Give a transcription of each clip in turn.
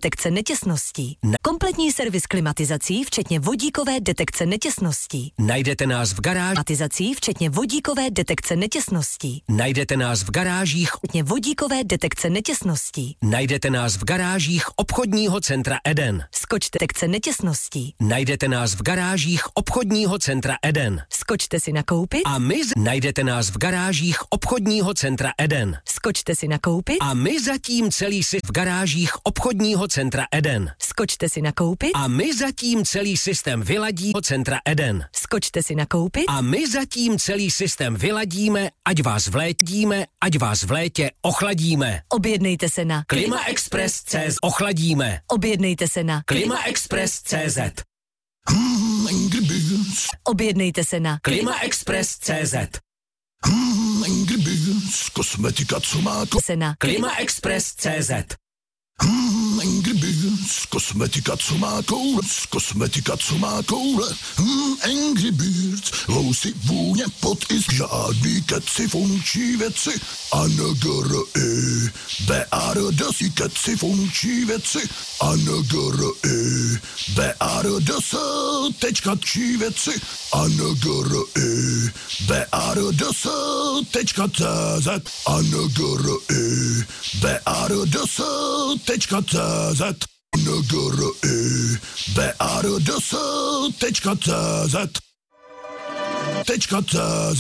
detekce netěsností. Kompletní servis klimatizací, včetně vodíkové detekce netěsností. Najdete nás v Klimatizací, včetně vodíkové detekce netěsností. Najdete nás v garážích, Včetně vodíkové detekce netěsností. najdete nás v garážích obchodního centra Eden. Skočte detekce netěsností. Najdete nás v garážích obchodního centra Eden. Skočte si nakoupit. A my najdete nás v garážích obchodního centra Eden. Skočte si nakoupit. A my zatím celý v garážích obchodního centra Eden. Skočte si nakoupit. A my zatím celý systém vyladí centra Eden. Skočte si nakoupit. A my zatím celý systém vyladíme, ať vás v létě ochladíme. Objednejte se na Klimaexpress.cz ochladíme. Objednejte se na Klimaexpress.cz Angry Birds. Objednejte se na Klimaexpress.cz Angry Birds. Kosmetika, co má se na Klimaexpress.cz Angry Birds. Kosmetika, co má koule. Kosmetika, co má koule. Angry Birds. Housy, vůně, pot i žádný keci, funkční věci. A-N-G-R-I. B-A-R-D-S. Keci, funkční věci. A-N-G-R-I. B-A-R-D-S. Tečka, či věci. A-N-G-R-I. B-A-R-D-S. Tečka, C-Z. A-N-G-R-I. B-A-R-D-S. Tečka CZ NGRI BRDS Tečka CZ Tečka CZ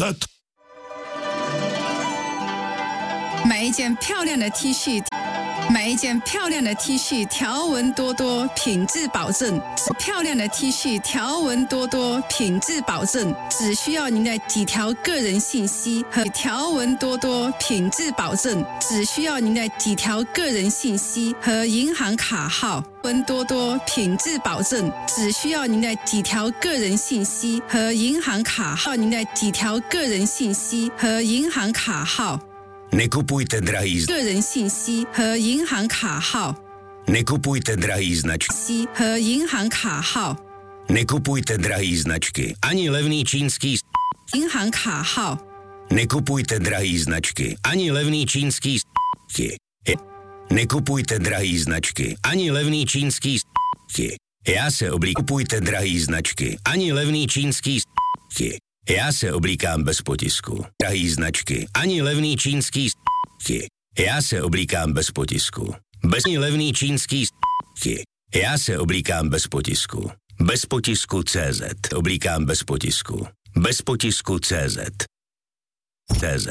买一件漂亮的 T 恤，买一件漂亮的 T 恤，条纹多多，品质保证。漂亮的 T 恤，条纹多多，品质保证。只需要您的几条个人信息和条纹多多，品质保证。只需要您的几条个人信息和银行卡号。纹多多，品质保证。只需要您的几条个人信息和银行卡号。您的几条个人信息和银行卡号。 Nekupujte drahý 个人信息和银行卡号。 Nekupujte drahý značky. 和银行卡号。 Nekupujte drahý značky. Ani levný čínský. 银行卡号。 Nekupujte drahý značky. Ani levný čínský. Nekupujte drahý značky. Ani levný čínský. Já se Kupujte drahý značky. Ani levný čínský. Já se oblíkám bez potisku. Drahý značky. Ani levný čínský. Já se oblíkám bez potisku. Bez levný čínský. Já se oblíkám bez potisku. Bez potisku CZ. Oblíkám bez potisku. Bez potisku CZ. CZ.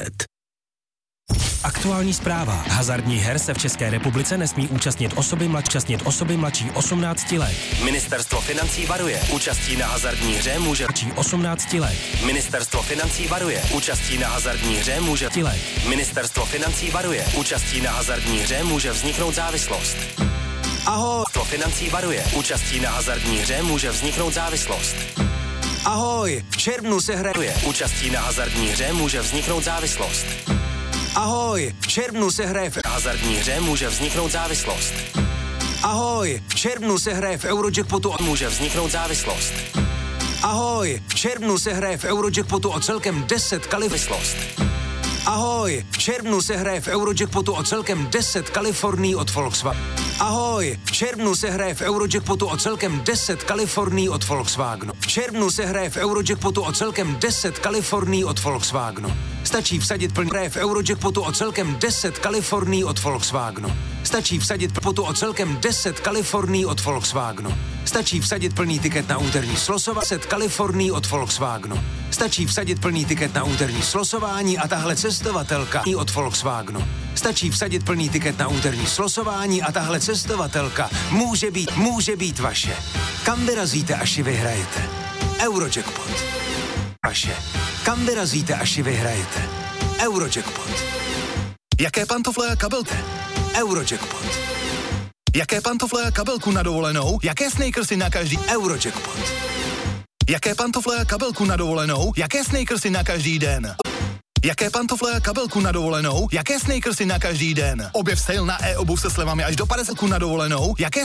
Aktuální zpráva. Hazardních her se v České republice nesmí účastnit osoby mladší 18 let. Ministerstvo financí varuje. Účastí na hazardní hře může 18 let. Ministerstvo financí varuje. Účastí na hazardní hře může let. Ministerstvo financí varuje. Účastí na hazardní hře může vzniknout závislost. Ahoj. Ministerstvo financí varuje. Účastí na hazardní hře může vzniknout závislost. Ahoj. V červnu se hraje. Účastí na hazardní hře může vzniknout závislost. Ahoj, v červnu se hraje v hazardní hře může vzniknout závislost. Ahoj, v červnu se hraje v Eurojackpotu a může vzniknout závislost. Ahoj, v červnu se hraje v Eurojackpotu o celkem 10 závislost. Ahoj, v červnu se hraje v Eurojackpotu o celkem 10 Kalifornií od Volkswagenu. Ahoj, v červnu se hraje v Eurojackpotu o celkem 10 Kalifornií od Volkswagenu. V červnu se hraje v Eurojackpotu o celkem 10 Kalifornií od Volkswagenu. Stačí vsadit plný hraje v Eurojackpotu o celkem 10 Kalifornií od Volkswagenu. Stačí vsadit potu o celkem 10 Kalifornií od Volkswagenu. Stačí vsadit plný tiket na úterní slosování 10 Kalifornií od Volkswagenu. Stačí vsadit plný tiket na úterní slosování a tahle cestovatelka od Volkswagenu. Stačí vsadit plný tiket na úterní slosování a tahle cestovatelka může být vaše. Kam vyrazíte, až ji vyhrajete? Eurojackpot. Vaše. Kam vyrazíte, až ji vyhrajete? Eurojackpot. Jaké pantofle a kabelky? Eurojackpot. Jaké pantofle a kabelku na dovolenou? Jaké sneakersy na každý? Eurojackpot. Jaké pantofle a kabelku na dovolenou? Jaké sneakersy na každý den? Jaké pantofle a kabelku na dovolenou? Jaké sneakersy na každý den? Objev sale na e-obuv se slevami až do 50 na dovolenou? Jaké